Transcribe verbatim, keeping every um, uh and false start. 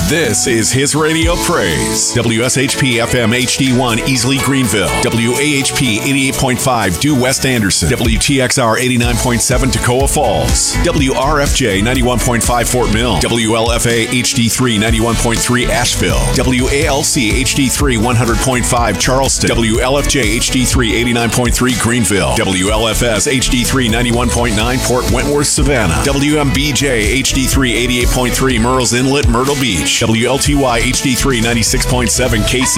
This is His Radio Praise. W S H P F M H D one Easley Greenville. W A H P eighty-eight point five Due West Anderson. W T X R eighty-nine point seven Toccoa Falls. W R F J ninety-one point five Fort Mill. W L F A H D three ninety-one point three Asheville. W A L C H D three one hundred point five Charleston. W L F J H D three eighty-nine point three Greenville. W L F S H D three ninety-one point nine Port Wentworth, Savannah. W M B J H D three eighty-eight point three Murrells Inlet, Myrtle Beach. W L T Y H D three ninety-six point seven K C